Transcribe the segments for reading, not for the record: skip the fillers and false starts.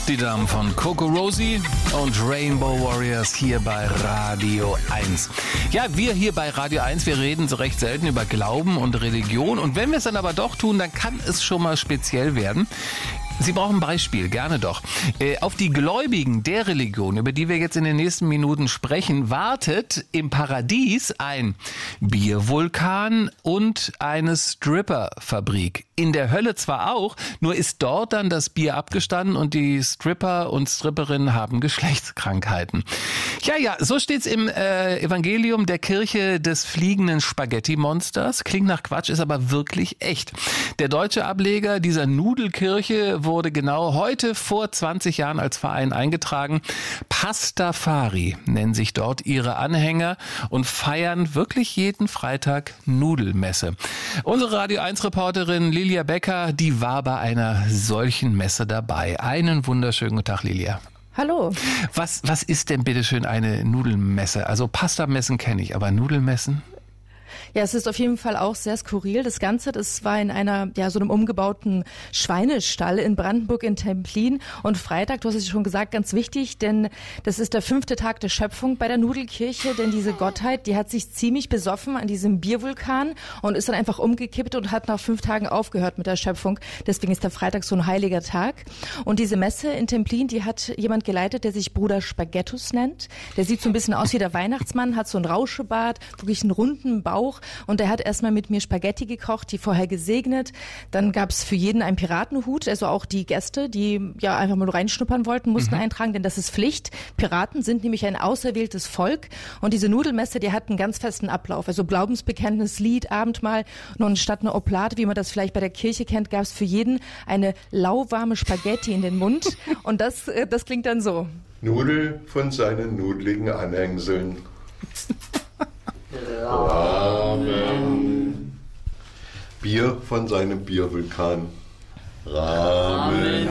Die Damen von Coco Rosie und Rainbow Warriors hier bei Radio 1. Ja, wir hier bei Radio 1, wir reden so recht selten über Glauben und Religion. Und wenn wir es dann aber doch tun, dann kann es schon mal speziell werden. Sie brauchen ein Beispiel, gerne doch. Auf die Gläubigen der Religion, über die wir jetzt in den nächsten Minuten sprechen, wartet im Paradies ein Biervulkan und eine Stripperfabrik. In der Hölle zwar auch, nur ist dort dann das Bier abgestanden und die Stripper und Stripperinnen haben Geschlechtskrankheiten. Ja, so steht's im Evangelium der Kirche des fliegenden Spaghetti-Monsters. Klingt nach Quatsch, ist aber wirklich echt. Der deutsche Ableger dieser Nudelkirche wurde genau heute vor 20 Jahren als Verein eingetragen. Pastafari nennen sich dort ihre Anhänger und feiern wirklich jeden Freitag Nudelmesse. Unsere Radio 1-Reporterin Lilia Becker, die war bei einer solchen Messe dabei. Einen wunderschönen guten Tag, Lilia. Hallo. Was ist denn bitteschön eine Nudelmesse? Also Pastamessen kenne ich, aber Nudelmessen? Ja, es ist auf jeden Fall auch sehr skurril. Das Ganze, das war in einer, so einem umgebauten Schweinestall in Brandenburg in Templin. Und Freitag, du hast es schon gesagt, ganz wichtig, denn das ist der 5. Tag der Schöpfung bei der Nudelkirche. Denn diese Gottheit, die hat sich ziemlich besoffen an diesem Biervulkan und ist dann einfach umgekippt und hat nach 5 Tagen aufgehört mit der Schöpfung. Deswegen ist der Freitag so ein heiliger Tag. Und diese Messe in Templin, die hat jemand geleitet, der sich Bruder Spaghettus nennt. Der sieht so ein bisschen aus wie der Weihnachtsmann, hat so einen Rauschebart, wirklich einen runden Bauch. Und er hat erstmal mit mir Spaghetti gekocht, die vorher gesegnet. Dann gab es für jeden einen Piratenhut, also auch die Gäste, die ja einfach mal reinschnuppern wollten, mussten eintragen, denn das ist Pflicht. Piraten sind nämlich ein auserwähltes Volk. Und diese Nudelmesse, die hat einen ganz festen Ablauf. Also Glaubensbekenntnis, Lied, Abendmahl. Und statt einer Oblate, wie man das vielleicht bei der Kirche kennt, gab es für jeden eine lauwarme Spaghetti in den Mund. Und das klingt dann so. Nudel von seinen nudeligen Anhängseln. Ramen. Bier von seinem Biervulkan. Ramen.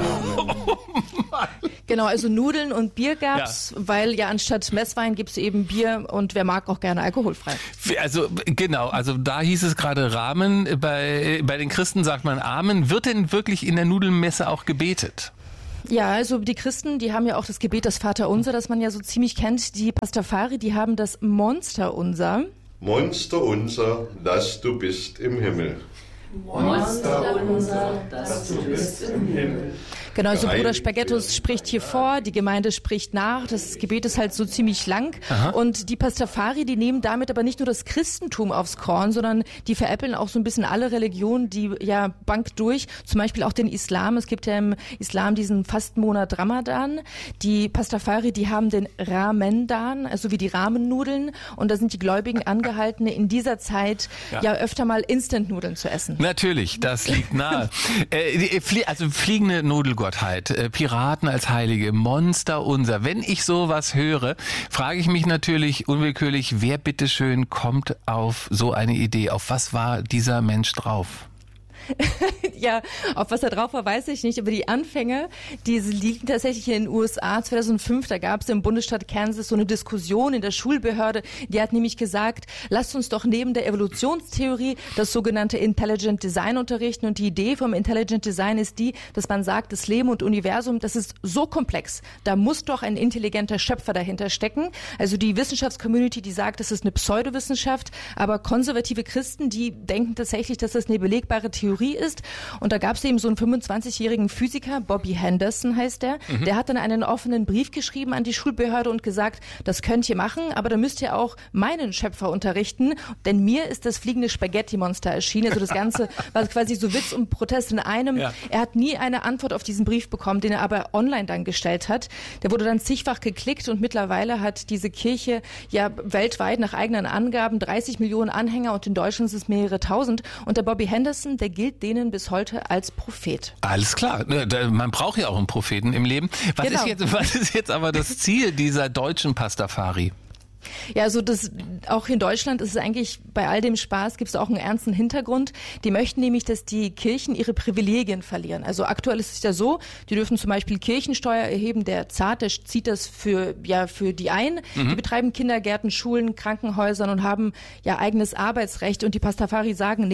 Genau, also Nudeln und Bier gab's, weil ja anstatt Messwein gibt's eben Bier und wer mag auch gerne alkoholfrei. Also genau, also da hieß es gerade Ramen, bei den Christen sagt man Amen. Wird denn wirklich in der Nudelmesse auch gebetet? Ja, also die Christen, die haben ja auch das Gebet des Vaterunser, das man ja so ziemlich kennt. Die Pastafari, die haben das Monsterunser. Monsterunser, dass du bist im Himmel. Monsterunser, dass du bist im Himmel. Genau, also Bruder Spaghettus spricht hier vor, die Gemeinde spricht nach, das Gebet ist halt so ziemlich lang. Aha. Und die Pastafari, die nehmen damit aber nicht nur das Christentum aufs Korn, sondern die veräppeln auch so ein bisschen alle Religionen, die Bank durch, zum Beispiel auch den Islam. Es gibt ja im Islam diesen Fastenmonat Ramadan. Die Pastafari, die haben den Ramendan, also wie die Rahmennudeln, und da sind die Gläubigen angehalten, in dieser Zeit öfter mal Instant-Nudeln zu essen. Natürlich, das liegt nahe. Also fliegende Nudelgottheit, Piraten als Heilige, Monsterunser. Wenn ich sowas höre, frage ich mich natürlich unwillkürlich, wer bitteschön kommt auf so eine Idee? Auf was war dieser Mensch drauf? Ja, auf was er drauf war, weiß ich nicht, aber die Anfänge, die liegen tatsächlich in den USA. 2005, da gab es im Bundesstaat Kansas so eine Diskussion in der Schulbehörde, die hat nämlich gesagt, lasst uns doch neben der Evolutionstheorie das sogenannte Intelligent Design unterrichten, und die Idee vom Intelligent Design ist die, dass man sagt, das Leben und Universum, das ist so komplex, da muss doch ein intelligenter Schöpfer dahinter stecken. Also die Wissenschaftscommunity, die sagt, das ist eine Pseudowissenschaft, aber konservative Christen, die denken tatsächlich, dass das eine belegbare Theorie ist. Und da gab es eben so einen 25-jährigen Physiker, Bobby Henderson heißt der, der hat dann einen offenen Brief geschrieben an die Schulbehörde und gesagt, das könnt ihr machen, aber da müsst ihr auch meinen Schöpfer unterrichten, denn mir ist das fliegende Spaghetti-Monster erschienen. Also das Ganze war quasi so Witz und Protest in einem. Ja. Er hat nie eine Antwort auf diesen Brief bekommen, den er aber online dann gestellt hat. Der wurde dann zigfach geklickt und mittlerweile hat diese Kirche weltweit nach eigenen Angaben 30 Millionen Anhänger und in Deutschland sind es mehrere tausend. Und der Bobby Henderson, der gilt denen bis heute als Prophet. Alles klar, man braucht ja auch einen Propheten im Leben. Was ist jetzt aber das Ziel dieser deutschen Pastafari? Ja, also auch in Deutschland ist es eigentlich, bei all dem Spaß gibt es auch einen ernsten Hintergrund. Die möchten nämlich, dass die Kirchen ihre Privilegien verlieren. Also aktuell ist es ja so, die dürfen zum Beispiel Kirchensteuer erheben. Der Zart, der zieht das für die ein. Die betreiben Kindergärten, Schulen, Krankenhäusern und haben eigenes Arbeitsrecht. Und die Pastafari sagen, nee,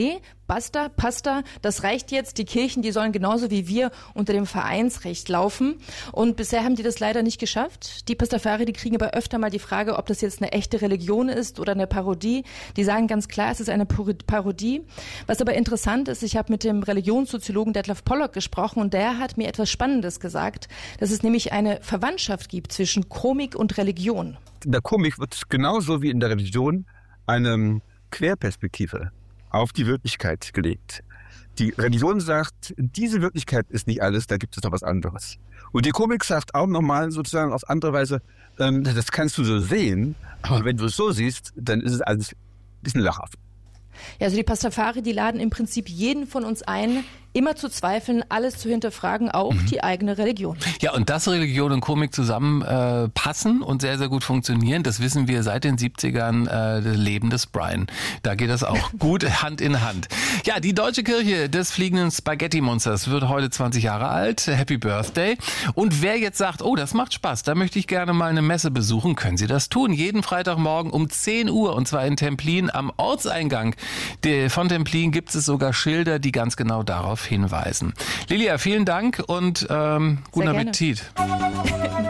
Basta, das reicht jetzt. Die Kirchen, die sollen genauso wie wir unter dem Vereinsrecht laufen. Und bisher haben die das leider nicht geschafft. Die Pastafari, die kriegen aber öfter mal die Frage, ob das jetzt eine echte Religion ist oder eine Parodie. Die sagen ganz klar, es ist eine Parodie. Was aber interessant ist, ich habe mit dem Religionssoziologen Detlef Pollock gesprochen und der hat mir etwas Spannendes gesagt, dass es nämlich eine Verwandtschaft gibt zwischen Komik und Religion. In der Komik wird genauso wie in der Religion eine Querperspektive auf die Wirklichkeit gelegt. Die Religion sagt, diese Wirklichkeit ist nicht alles, da gibt es noch was anderes. Und die Komik sagt auch nochmal sozusagen auf andere Weise, das kannst du so sehen, aber wenn du es so siehst, dann ist es alles ein bisschen lachhaft. Ja, also die Pastafari, die laden im Prinzip jeden von uns ein, immer zu zweifeln, alles zu hinterfragen, auch die eigene Religion. Ja, und dass Religion und Komik zusammen passen und sehr, sehr gut funktionieren, das wissen wir seit den 70ern, das Leben des Brian. Da geht das auch gut Hand in Hand. Ja, die Deutsche Kirche des fliegenden Spaghetti-Monsters wird heute 20 Jahre alt. Happy Birthday. Und wer jetzt sagt, oh, das macht Spaß, da möchte ich gerne mal eine Messe besuchen, können Sie das tun. Jeden Freitagmorgen um 10 Uhr und zwar in Templin am Ortseingang von Templin gibt es sogar Schilder, die ganz genau darauf hinweisen. Lilia, vielen Dank und guten Appetit.